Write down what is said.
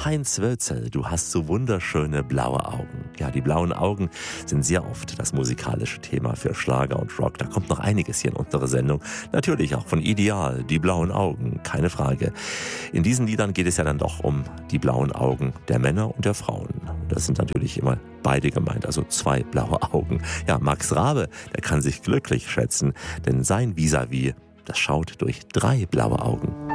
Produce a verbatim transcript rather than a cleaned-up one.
Heinz Wölzel, du hast so wunderschöne blaue Augen. Ja, die blauen Augen sind sehr oft das musikalische Thema für Schlager und Rock. Da kommt noch einiges hier in unsere Sendung. Natürlich auch von Ideal, die blauen Augen, keine Frage. In diesen Liedern geht es ja dann doch um die blauen Augen der Männer und der Frauen. Das sind natürlich immer beide gemeint, also zwei blaue Augen. Ja, Max Rabe, der kann sich glücklich schätzen, denn sein Vis-à-vis, das schaut durch drei blaue Augen.